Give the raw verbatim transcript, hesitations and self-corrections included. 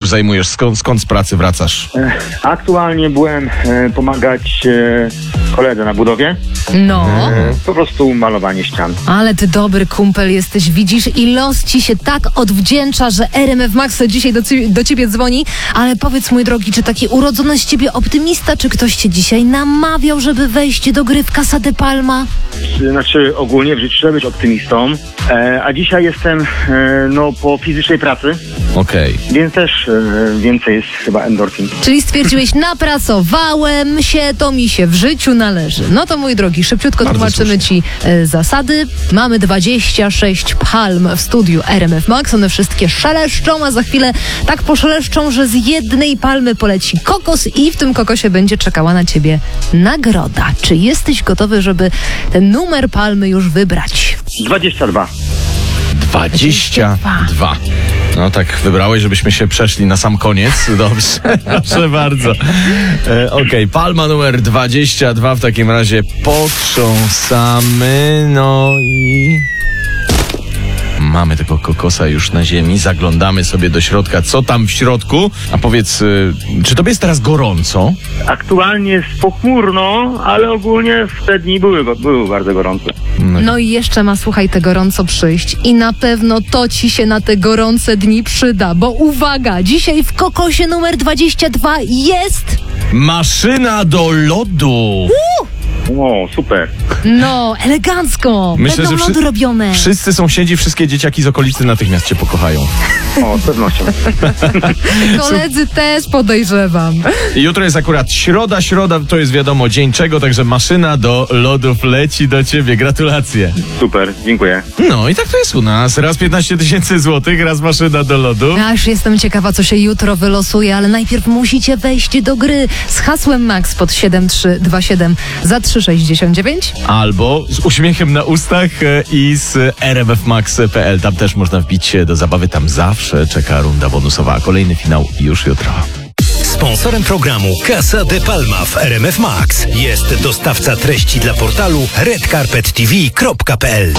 zajmujesz? Skąd, skąd z pracy wracasz? E, Aktualnie byłem e, pomagać e, koledze na budowie. No, E, po prostu malowanie ścian. ale ty dobry kumpel jesteś, widzisz, i los ci się tak odwdzięcza, że R M F Max dzisiaj do, ci- do ciebie dzwoni. Ale powiedz, mój drogi, czy taki urodzony z ciebie optymista, czy ktoś cię dzisiaj namawiał, żeby wejść do gry w Casa de Palma? Znaczy ogólnie w życiu trzeba być optymistą. E, a dzisiaj jestem e, no po fizycznej pracy, Okej. więc też e, więcej jest chyba endorfin. Czyli stwierdziłeś, napracowałem się, to mi się w życiu należy. No to, mój drogi, szybciutko Bardzo tłumaczymy ci e, zasady. Mamy dwadzieścia sześć palm w studiu R M F Max. One wszystkie szeleszczą, a za chwilę tak poszeleszczą, że z jednej palmy poleci kokos i w tym kokosie będzie czekała na ciebie nagroda. Czy jesteś gotowy, żeby ten numer palmy już wybrać? dwadzieścia dwa. dwadzieścia dwa. No tak wybrałeś, żebyśmy się przeszli na sam koniec. Dobrze, proszę bardzo. E, Okej, palma numer dwadzieścia dwa w takim razie potrząsamy. No i... Mamy tego kokosa już na ziemi, zaglądamy sobie do środka, co tam w środku. A powiedz, y, czy tobie jest teraz gorąco? Aktualnie jest pochmurno, ale ogólnie w te dni były, były bardzo gorące. No i jeszcze ma, słuchaj, te gorąco przyjść. I na pewno to ci się na te gorące dni przyda, bo uwaga, dzisiaj w kokosie numer dwadzieścia dwa jest... Maszyna do lodu! O, super. No, elegancko. Będą wszy- lody robione. wszyscy sąsiedzi, wszystkie dzieciaki z okolicy natychmiast cię pokochają. O, z pewnością. Koledzy też podejrzewam. Jutro jest akurat środa, środa to jest wiadomo dzień czego, także maszyna do lodów leci do ciebie. Gratulacje. Super, dziękuję. No i tak to jest u nas. Raz piętnaście tysięcy złotych, raz maszyna do lodu. Aż jestem ciekawa, co się jutro wylosuje, ale najpierw musicie wejść do gry z hasłem Max pod siedem trzy dwa siedem za trzy sześćdziesiąt dziewięć. Albo z uśmiechem na ustach e, i z r m f max kropka p l. Tam też można wbić się do zabawy. Tam zawsze czeka runda bonusowa. A kolejny finał już jutro. Sponsorem programu Casa de Palma w R M F Max jest dostawca treści dla portalu red carpet t v kropka p l.